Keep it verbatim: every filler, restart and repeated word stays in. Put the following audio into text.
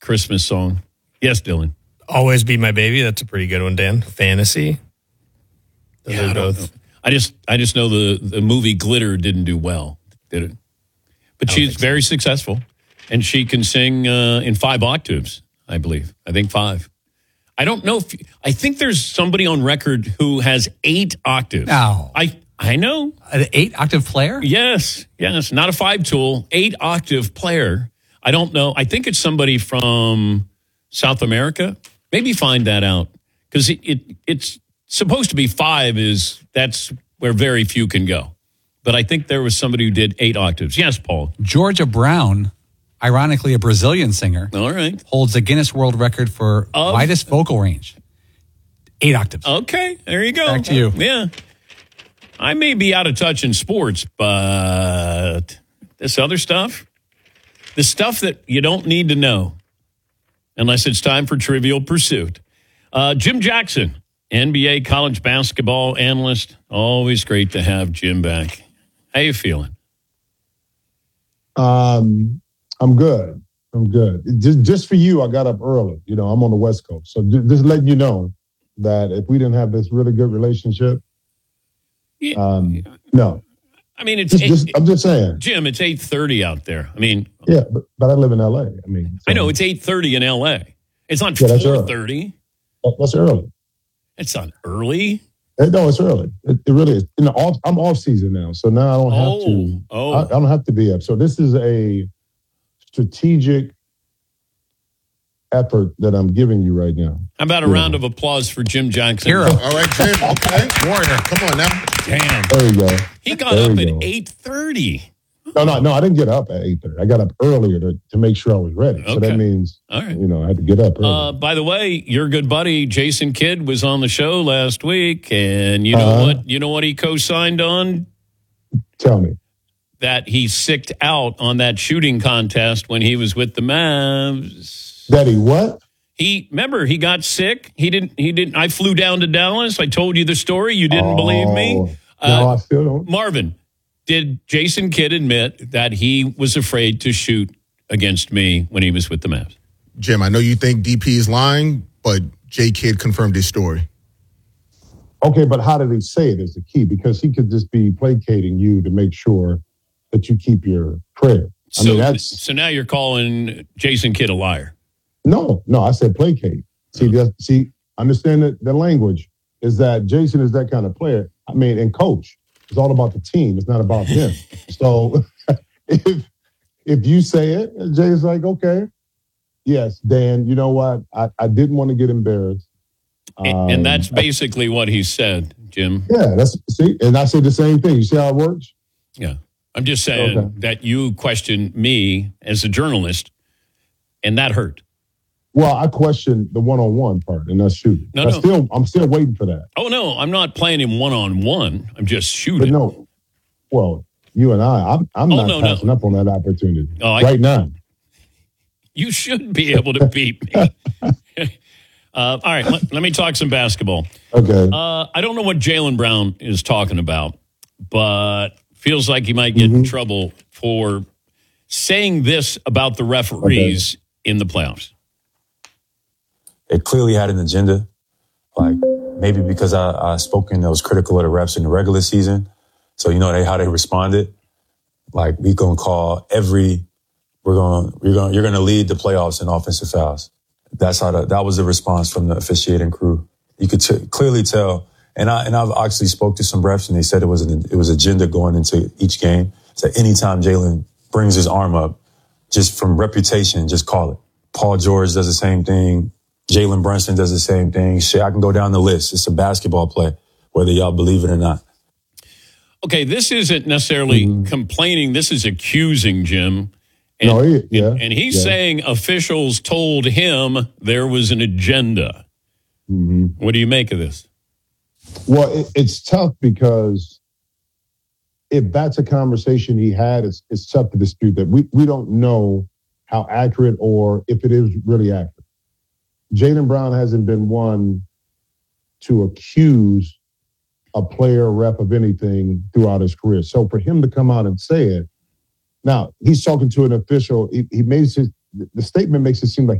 Christmas song. Yes, Dylan. Always Be My Baby. That's a pretty good one, Dan. Fantasy. Those Yeah, are I, don't both. know. I just I just know the, the movie Glitter didn't do well, did it? But she's so. very successful, and she can sing uh, in five octaves, I believe. I think five. I don't know if I think there's somebody on record who has eight octaves. No. I I know. An eight-octave player? Yes, yes, not a five tool, eight octave player. I don't know. I think it's somebody from South America. Maybe find that out because it, it it's supposed to be five. Is that's where very few can go. But I think there was somebody who did eight octaves. Yes, Paul. Georgia Brown, ironically a Brazilian singer, All right. holds the Guinness World Record for Of- widest vocal range. Eight octaves. Okay, there you go. Back to you. Yeah. I may be out of touch in sports, but this other stuff, the stuff that you don't need to know unless it's time for Trivial Pursuit. Uh, Jim Jackson, N B A college basketball analyst. Always great to have Jim back. How you feeling? Um, I'm good. I'm good. Just, just for you, I got up early. You know, I'm on the West Coast. So just, just letting you know that if we didn't have this really good relationship, Yeah. um, no. I mean, it's Just, eight, just, I'm just saying. Jim. It's eight thirty out there. I mean, Yeah, but, but I live in L A. I mean, so I know it's eight thirty in L A. It's not Yeah, that's four early. thirty. That's early. It's not early. No, it's early. It, it really is. You know, off, I'm off season now, so now I don't have Oh, to. oh. I, I don't have to be up. So this is a strategic effort that I'm giving you right now. How about a Yeah. round of applause for Jim Jackson? Hero. All right, Jim. Okay. Warrior. Come on now. Damn. There you go. He got There up we at go. eight thirty. No, no, no. I didn't get up at eight thirty. I got up earlier to, to make sure I was ready. So Okay. that means, All right. you know, I had to get up early. Uh, by the way, your good buddy Jason Kidd was on the show last week, and you know Uh-huh. what? You know what he co-signed on? Tell me. That he sicked out on that shooting contest when he was with the Mavs. Daddy, what? He remember he got sick. He didn't. He didn't. I flew down to Dallas. I told you the story. You didn't believe me. Oh, Uh, no, I still don't. Marvin, did Jason Kidd admit that he was afraid to shoot against me when he was with the Mavs? Jim, I know you think D P is lying, but J. Kidd confirmed his story. Okay, but how did he say it is the key? Because he could just be placating you to make sure that you keep your prayer. I So, mean, that's so now you're calling Jason Kidd a liar. no, no. I said placate. See, that, see, understand that the language is that Jason is that kind of player. I mean, and coach, it's all about the team. It's not about him. So if if you say it, Jay's like, okay, yes, Dan. You know what? I, I didn't want to get embarrassed. And, and Um, that's basically what he said, Jim. yeah. That's see, and I said the same thing. You see how it works? Yeah. I'm just saying Okay. that you questioned me as a journalist, and that hurt. Well, I questioned the one-on-one part, and that's shooting. No, I no. still, I'm still waiting for that. Oh, no, I'm not playing him one-on-one. I'm just But shooting. no, well, you and I, I'm, I'm Oh, not no, no. passing up on that opportunity Oh, I- right now. You should be able to beat me. uh, all right, let, let me talk some basketball. Okay. Uh, I don't know what Jaylen Brown is talking about, but feels like he might get in Mhm. trouble for saying this about the referees in the playoffs. It clearly had an agenda. Like maybe because I, I spoken that was critical of the refs in the regular season. So you know they how they responded. Like we gonna call every we're gonna we're gonna you're gonna lead the playoffs in offensive fouls. That's how the, that was the response from the officiating crew. You could t- clearly tell. And I and I've actually spoke to some refs and they said it was an, it was agenda going into each game. So anytime Jaylen brings his arm up, just from reputation, just call it. Paul George does the same thing. Jalen Brunson does the same thing. Shit, I can go down the list. It's a basketball play, whether y'all believe it or not. Okay, this isn't necessarily Mm-hmm. complaining. This is accusing Jim. And, No, he- yeah, and, and he's yeah. saying officials told him there was an agenda. hmm What do you make of this? Well, it, it's tough because if that's a conversation he had, it's, it's tough to dispute that. We, we don't know how accurate or if it is really accurate. Jaylen Brown hasn't been one to accuse a player, rep of anything throughout his career. So for him to come out and say it, now he's talking to an official. He, he makes it, the statement makes it seem like